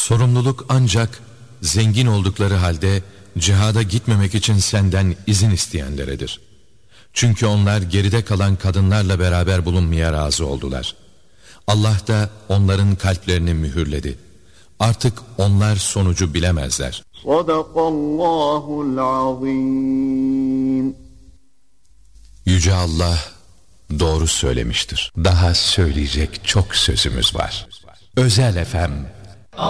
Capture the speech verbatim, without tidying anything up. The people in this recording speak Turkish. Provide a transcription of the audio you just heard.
Sorumluluk ancak zengin oldukları halde cihada gitmemek için senden izin isteyenleredir. Çünkü onlar geride kalan kadınlarla beraber bulunmaya razı oldular. Allah da onların kalplerini mühürledi. Artık onlar sonucu bilemezler. Sadakallahul azim. Yüce Allah doğru söylemiştir. Daha söyleyecek çok sözümüz var. Özel F M